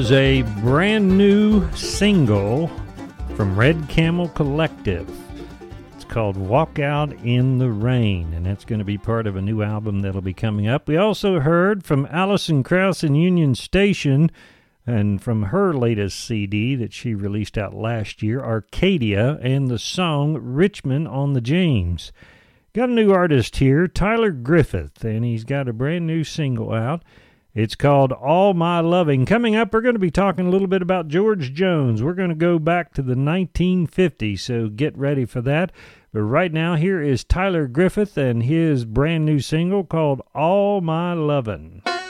Is a brand new single from Red Camel Collective. It's called Walk Out in the Rain, and that's going to be part of a new album that'll be coming up. We also heard from Alison Krauss and Union Station, and from her latest CD that she released out last year, Arcadia, and the song Richmond on the James. Got a new artist here, Tyler Griffith, and he's got a brand new single out. It's called All My Loving. Coming up, we're going to be talking a little bit about George Jones. We're going to go back to the 1950s, so get ready for that. But right now, here is Tyler Griffith and his brand new single called All My Lovin'.